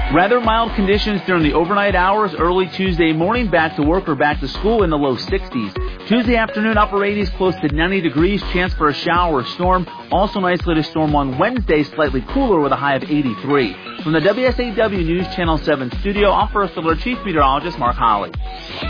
Rather mild conditions during the overnight hours, early Tuesday morning, back to work or back to school in the low 60s. Tuesday afternoon, upper 80s, close to 90 degrees, chance for a shower or storm. Also an isolated storm on Wednesday, slightly cooler with a high of 83. From the WSAW News Channel 7 studio, I'm First Alert Chief Meteorologist Mark Holly.